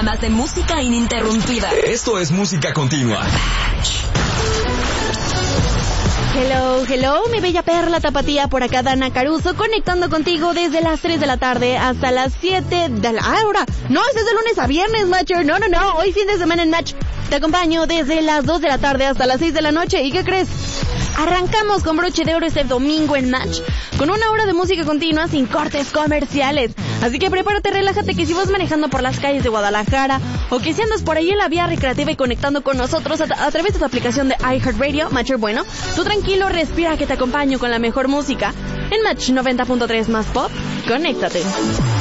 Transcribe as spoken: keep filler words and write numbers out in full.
programas de música ininterrumpida. Esto es música continua. Hello, hello, mi bella perla tapatía, por acá Dana Caruso, conectando contigo desde las tres de la tarde hasta las siete de la... Ah, ahora, no, es de lunes a viernes, Matcher, no, no, no, hoy fin de semana en Match. Te acompaño desde las dos de la tarde hasta las seis de la noche, ¿y qué crees? Arrancamos con broche de oro este domingo en Match, con una hora de música continua sin cortes comerciales. Así que prepárate, relájate, que si vas manejando por las calles de Guadalajara, o que si andas por ahí en la vía recreativa y conectando con nosotros a, a través de tu aplicación de iHeartRadio, Matcher, bueno, tú tranquilo, respira, que te acompaño con la mejor música en Match noventa punto tres más pop. Conéctate.